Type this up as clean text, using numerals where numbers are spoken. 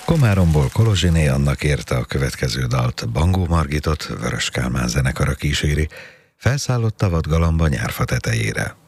Komáromból Kolozsiné Anna kérte a következő dalt, Bangó Margitot Vörös Kálmán zenekara kíséri, felszállott tavat galamba nyárfa tetejére.